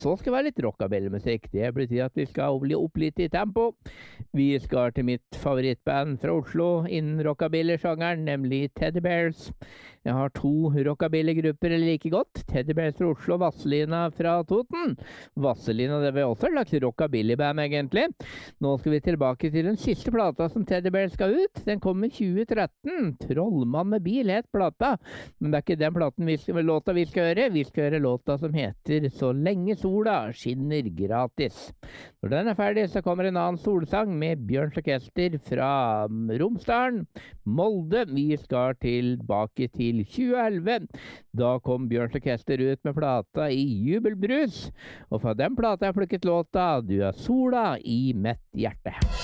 Så skal det være litt rockabillymusikk. Det betyr at vi skal opp litt i tempo. Vi skal til mitt favorittband fra Oslo innen rockabilly-sjangeren, nemlig Teddy Bears. Jeg har 2 rockabilly-grupper jeg liker godt. Teddy Bears fra Oslo og Vazelina fra Toten. Vazelina, det var også et slags rockabilly-band egentlig. Nå skal vi tilbake til den siste plata som Teddy Bears skal ut. Den kom i 2013. Trollmann med bil het plata. Men det er ikke den låta vi skal høre. Vi skal høre låta som heter Så lenge sola skinner gratis. Når den er ferdig, så kommer en annen solsang med Bjørns Orkester fra Romsdalen, Molde. Vi skal tilbake til 2011. Da kom Bjørns Orkester ut med plata i Jubelbrus. Og fra den plata har jeg plukket låta Du er sola i mitt hjerte.